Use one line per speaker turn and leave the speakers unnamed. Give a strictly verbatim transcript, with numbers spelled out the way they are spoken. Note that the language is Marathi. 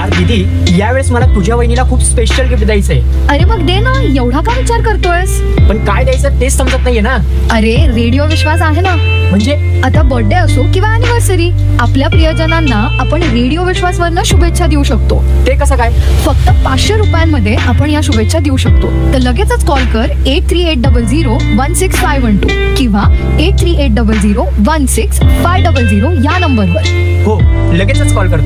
यार दीदी, यावेळेस मला तुझ्या वहिनीला खूप स्पेशल गिफ्ट द्यायचंय.
अरे मग दे ना, एवढा का विचार करतोयस?
पण काय द्यायचं तेच समजत नाहीये ना.
अरे रेडिओ विश्वास आहे ना.
म्हणजे
आता बर्थडे असो किंवा अॅनिव्हर्सरी, आपल्या प्रियजनांना आपण रेडिओ विश्वास वरनं शुभेच्छा देऊ शकतो.
ते कसं काय?
फक्त पाचशे रुपयांमध्ये आपण या शुभेच्छा देऊ शकतो. तर लगेचच कॉल कर eight three eight double zero one six five one two किंवा eight three eight double zero one six five double zero या नंबरवर.
हो, लगेचच कॉल करतो.